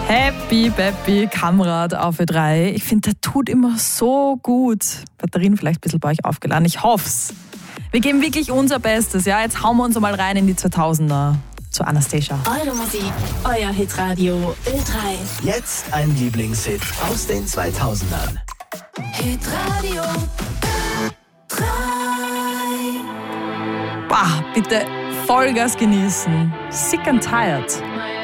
Happy Peppy Kamrad auf Ö3. Ich finde, der tut immer so gut. Batterien vielleicht ein bisschen bei euch aufgeladen. Ich hoff's. Wir geben wirklich unser Bestes. Ja, jetzt hauen wir uns mal rein in die 2000er zu Anastasia. Eure Musik, euer Hitradio Ö3. Jetzt ein Lieblingshit aus den 2000ern. Hitradio Ö3. Bah, bitte Vollgas genießen. Sick and tired.